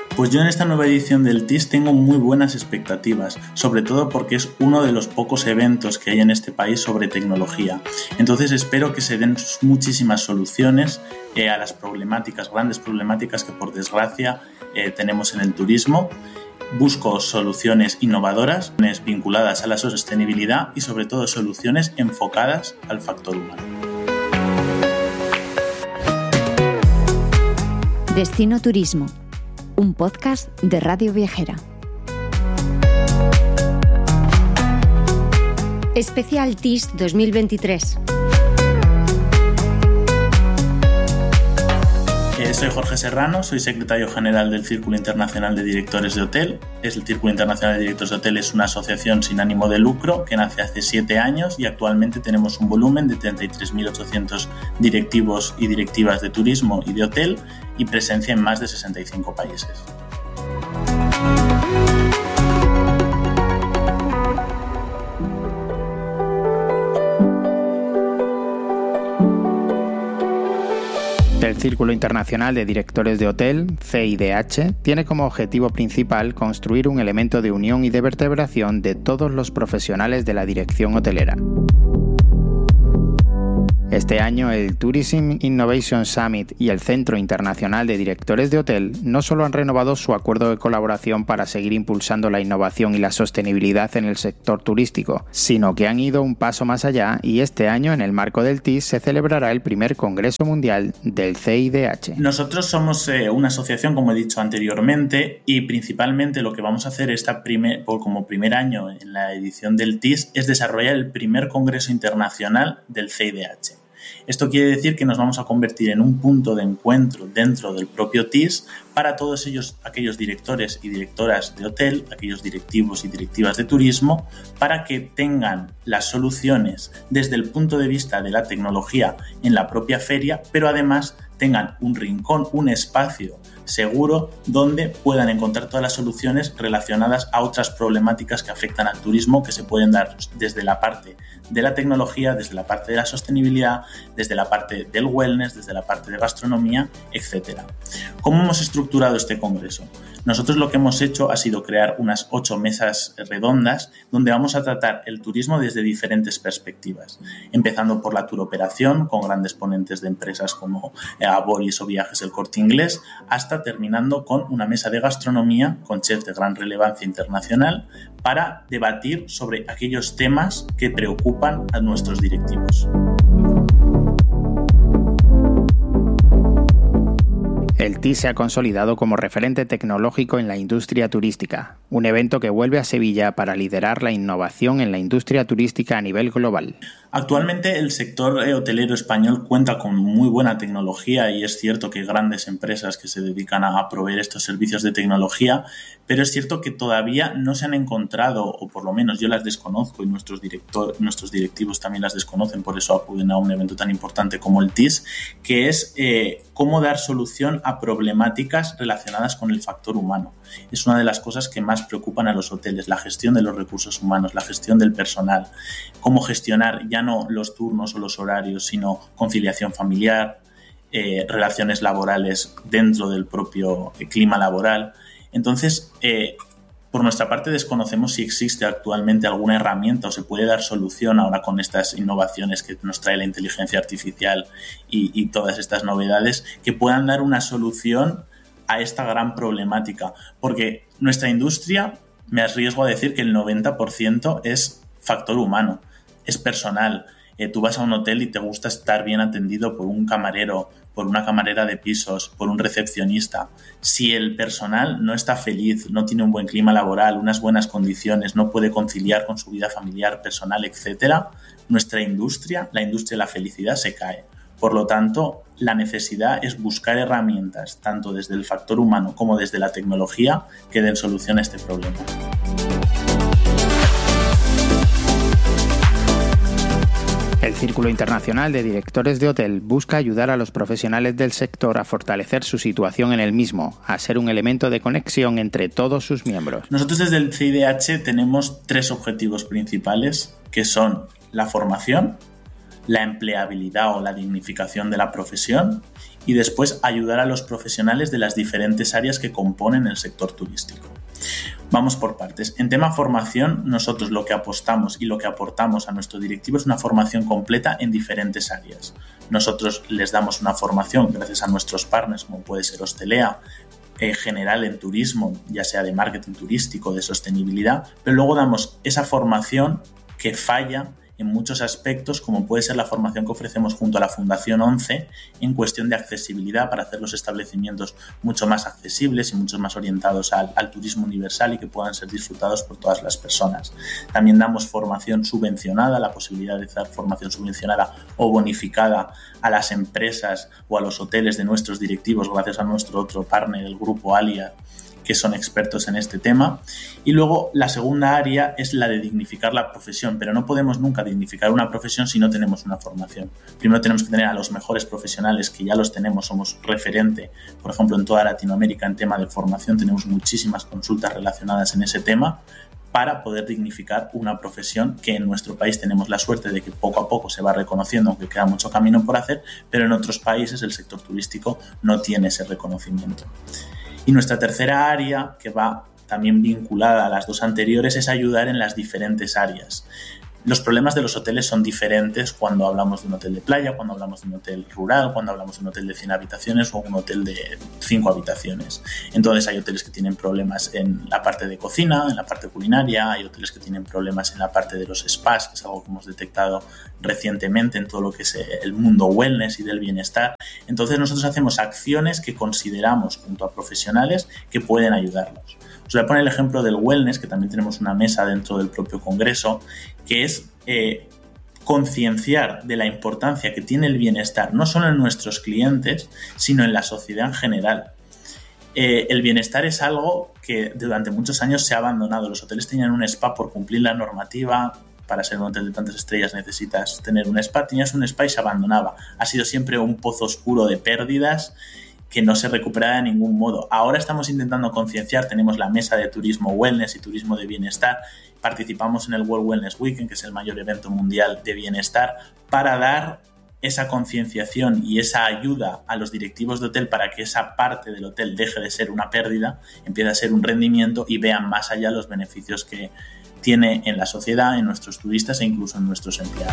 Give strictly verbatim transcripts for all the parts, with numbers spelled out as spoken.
Pues yo en esta nueva edición del T I S tengo muy buenas expectativas, sobre todo porque es uno de los pocos eventos que hay en este país sobre tecnología. Entonces espero que se den muchísimas soluciones eh, a las problemáticas, grandes problemáticas que por desgracia eh, tenemos en el turismo. Busco soluciones innovadoras, vinculadas a la sostenibilidad y sobre todo soluciones enfocadas al factor humano. Destino Turismo, un podcast de Radio Viajera. Especial T I S dos mil veintitrés. Eh, soy Jorge Serrano, soy secretario general del Círculo Internacional de Directores de Hotel. Es el Círculo Internacional de Directores de Hotel es una asociación sin ánimo de lucro que nace hace siete años y actualmente tenemos un volumen de treinta y tres mil ochocientos directivos y directivas de turismo y de hotel y presencia en más de sesenta y cinco países. El Círculo Internacional de Directores de Hotel, C I D H, tiene como objetivo principal construir un elemento de unión y de vertebración de todos los profesionales de la dirección hotelera. Este año, el Tourism Innovation Summit y el Centro Internacional de Directores de Hotel no solo han renovado su acuerdo de colaboración para seguir impulsando la innovación y la sostenibilidad en el sector turístico, sino que han ido un paso más allá y este año, en el marco del T I S, se celebrará el primer Congreso Mundial del C I D H. Nosotros somos eh, una asociación, como he dicho anteriormente, y principalmente lo que vamos a hacer esta primer, por, como primer año en la edición del T I S es desarrollar el primer Congreso Internacional del C I D H. Esto quiere decir que nos vamos a convertir en un punto de encuentro dentro del propio T I S para todos ellos, aquellos directores y directoras de hotel, aquellos directivos y directivas de turismo, para que tengan las soluciones desde el punto de vista de la tecnología en la propia feria, pero además tengan un rincón, un espacio seguro donde puedan encontrar todas las soluciones relacionadas a otras problemáticas que afectan al turismo, que se pueden dar desde la parte de la tecnología, desde la parte de la sostenibilidad, desde la parte del wellness, desde la parte de gastronomía, etcétera. ¿Cómo hemos estructurado este congreso? Nosotros lo que hemos hecho ha sido crear unas ocho mesas redondas donde vamos a tratar el turismo desde diferentes perspectivas, empezando por la turoperación con grandes ponentes de empresas como Aboris o Viajes El Corte Inglés, hasta terminando con una mesa de gastronomía con chefs de gran relevancia internacional para debatir sobre aquellos temas que preocupan a nuestros directivos. El T I S se ha consolidado como referente tecnológico en la industria turística, un evento que vuelve a Sevilla para liderar la innovación en la industria turística a nivel global. Actualmente el sector hotelero español cuenta con muy buena tecnología y es cierto que hay grandes empresas que se dedican a proveer estos servicios de tecnología, pero es cierto que todavía no se han encontrado, o por lo menos yo las desconozco y nuestros, director, nuestros directivos también las desconocen, por eso acuden a un evento tan importante como el T I S, que es eh, cómo dar solución a problemáticas relacionadas con el factor humano. Es una de las cosas que más preocupan a los hoteles, la gestión de los recursos humanos, la gestión del personal, cómo gestionar ya no los turnos o los horarios, sino conciliación familiar, eh, relaciones laborales dentro del propio clima laboral. Entonces, eh, por nuestra parte desconocemos si existe actualmente alguna herramienta o se puede dar solución ahora con estas innovaciones que nos trae la inteligencia artificial y, y todas estas novedades que puedan dar una solución a esta gran problemática. Porque nuestra industria, me arriesgo a decir que el noventa por ciento es factor humano, es personal. Eh, tú vas a un hotel y te gusta estar bien atendido por un camarero, por una camarera de pisos, por un recepcionista. Si el personal no está feliz, no tiene un buen clima laboral, unas buenas condiciones, no puede conciliar con su vida familiar, personal, etcétera, nuestra industria, la industria de la felicidad, se cae. Por lo tanto, la necesidad es buscar herramientas, tanto desde el factor humano como desde la tecnología, que den solución a este problema. El Círculo Internacional de Directores de Hotel busca ayudar a los profesionales del sector a fortalecer su situación en el mismo, a ser un elemento de conexión entre todos sus miembros. Nosotros desde el C I D H tenemos tres objetivos principales, que son la formación, la empleabilidad o la dignificación de la profesión y después ayudar a los profesionales de las diferentes áreas que componen el sector turístico. Vamos por partes. En tema formación, nosotros lo que apostamos y lo que aportamos a nuestro directivo es una formación completa en diferentes áreas. Nosotros les damos una formación gracias a nuestros partners, como puede ser Hostelea, eh, general en turismo, ya sea de marketing turístico, de sostenibilidad, pero luego damos esa formación que falla en muchos aspectos, como puede ser la formación que ofrecemos junto a la Fundación ONCE en cuestión de accesibilidad para hacer los establecimientos mucho más accesibles y mucho más orientados al, al turismo universal y que puedan ser disfrutados por todas las personas. También damos formación subvencionada, la posibilidad de dar formación subvencionada o bonificada a las empresas o a los hoteles de nuestros directivos gracias a nuestro otro partner, el grupo Alia, que son expertos en este tema. Y luego la segunda área es la de dignificar la profesión, pero no podemos nunca dignificar una profesión si no tenemos una formación. Primero tenemos que tener a los mejores profesionales, que ya los tenemos, somos referente, por ejemplo, en toda Latinoamérica en tema de formación, tenemos muchísimas consultas relacionadas en ese tema, para poder dignificar una profesión que en nuestro país tenemos la suerte de que poco a poco se va reconociendo, aunque queda mucho camino por hacer, pero en otros países el sector turístico no tiene ese reconocimiento. Y nuestra tercera área, que va también vinculada a las dos anteriores, es ayudar en las diferentes áreas. Los problemas de los hoteles son diferentes cuando hablamos de un hotel de playa, cuando hablamos de un hotel rural, cuando hablamos de un hotel de cien habitaciones o un hotel de cinco habitaciones. Entonces hay hoteles que tienen problemas en la parte de cocina, en la parte culinaria, hay hoteles que tienen problemas en la parte de los spas, que es algo que hemos detectado recientemente en todo lo que es el mundo wellness y del bienestar. Entonces nosotros hacemos acciones que consideramos junto a profesionales que pueden ayudarlos. Os voy a poner el ejemplo del wellness, que también tenemos una mesa dentro del propio congreso, que es eh, concienciar de la importancia que tiene el bienestar, no solo en nuestros clientes, sino en la sociedad en general. Eh, el bienestar es algo que durante muchos años se ha abandonado. Los hoteles tenían un spa por cumplir la normativa. Para ser un hotel de tantas estrellas necesitas tener un spa. Tenías un spa y se abandonaba. Ha sido siempre un pozo oscuro de pérdidas que no se recupera de ningún modo. Ahora estamos intentando concienciar, tenemos la mesa de turismo wellness y turismo de bienestar, participamos en el World Wellness Weekend, que es el mayor evento mundial de bienestar, para dar esa concienciación y esa ayuda a los directivos de hotel para que esa parte del hotel deje de ser una pérdida, empiece a ser un rendimiento y vean más allá los beneficios que tiene en la sociedad, en nuestros turistas e incluso en nuestros empleados.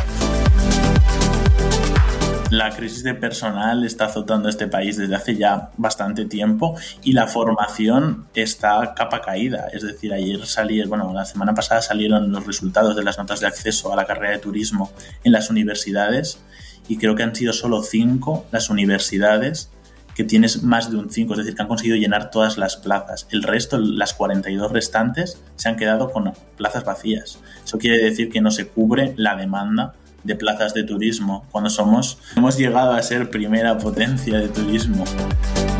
La crisis de personal está azotando este país desde hace ya bastante tiempo y la formación está capa caída. Es decir, ayer salieron, bueno, la semana pasada salieron los resultados de las notas de acceso a la carrera de turismo en las universidades y creo que han sido solo cinco las universidades que tienes más de un cinco, es decir, que han conseguido llenar todas las plazas. El resto, las cuarenta y dos restantes, se han quedado con plazas vacías. Eso quiere decir que no se cubre la demanda de plazas de turismo cuando somos hemos llegado a ser primera potencia de turismo.